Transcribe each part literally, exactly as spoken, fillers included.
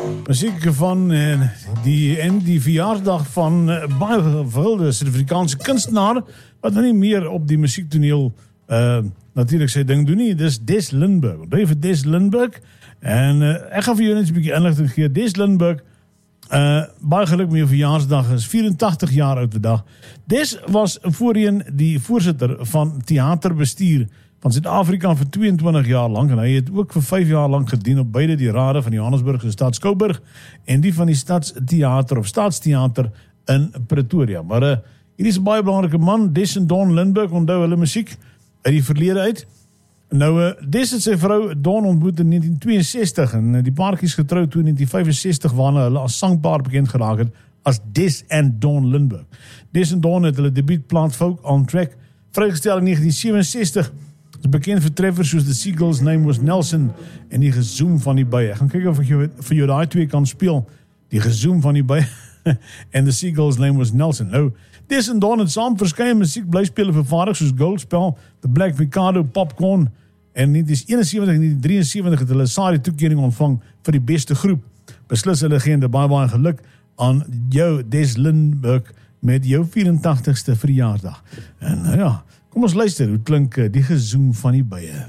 Muziek van uh, die, en die verjaarsdag van uh, baie gewilde Suid-Afrikaanse kunstenaar, wat nou nie meer op die muziektoneel uh, natuurlijk sy ding doen nie. Dis Des Lindberg. Onthou vir Des Lindberg. En uh, ek gaan vir jou net 'n bietjie inligting gee. Des Lindberg, uh, baie geluk met jou verjaarsdag, is vierentagtig jaar oud vandag. Des was voorheen die voorsitter van theaterbestuur van Suid-Afrika vir tweeëntwintig jaar lang, en hy het ook vir vyf jaar lang gedien op beide die rade van Johannesburg en Stad Skouburg en die van die Stadstheater of Staatstheater in Pretoria. Maar uh, hier is 'n baie belangrike man, Des en Don Lindberg, onthou hulle musiek uit die verlede uit. Nou, uh, Des het sy vrou Don ontmoet in negentien tweeënsestig en uh, die paartjies getroud toe in negentien vyfensestig, waarna hulle as sangpaar bekend geraak het as Des en Don Lindberg. Des en Don het hulle debuutplaat Folk on Track vrygestel in negentien syvensestig. Is bekend vir treffers soos The Seagull's Name Was Nelson en Die Gezoem van die Bye. Ek gaan kyk of ek jou, vir jou daai twee kan speel. Die Gezoem van die Bye en The Seagull's Name Was Nelson. Nou, Des en Don het saam verskeie musiekblyspele vervaardig soos Goldspel, The Black Mikado, Popcorn en negentien eenensewentig en negentien drieënsewentig het hulle SARI toekering ontvang vir die beste groep. Beslis 'n legende, baie baie geluk aan jou Des Lindberg met jou vierentagtigste verjaardag. En nou ja, kom ons luister, hoe klink uh, Die Gezoem van die Bye.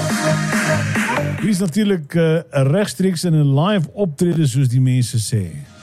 Hier is natuurlijk uh, rechtstreeks in een live optrede, soos die mense sê.